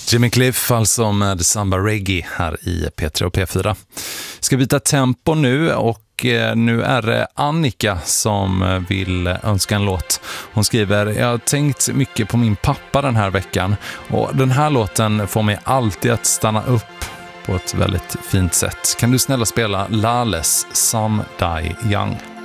Jimmy Cliff alltså med Samba Reggae här i P3 och P4. Ska byta tempo nu och nu är det Annika som vill önska en låt. Hon skriver: jag har tänkt mycket på min pappa den här veckan och den här låten får mig alltid att stanna upp på ett väldigt fint sätt. Kan du snälla spela Lales Some Die Young?